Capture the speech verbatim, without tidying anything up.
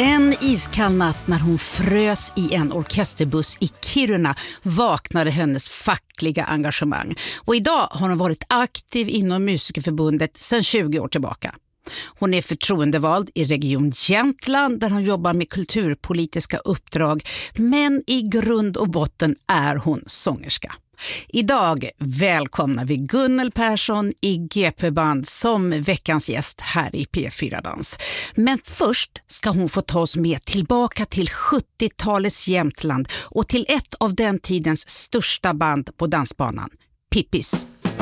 En iskall natt när hon frös i en orkesterbuss i Kiruna vaknade hennes fackliga engagemang. Och idag har hon varit aktiv inom Musikerförbundet sedan tjugo år tillbaka. Hon är förtroendevald i Region Jämtland där hon jobbar med kulturpolitiska uppdrag, men i grund och botten är hon sångerska. Idag välkomnar vi Gunnel Persson i G P-band som veckans gäst här i P fyra Dans. Men först ska hon få ta oss med tillbaka till sjuttiotalets Jämtland och till ett av den tidens största band på dansbanan, Pippis.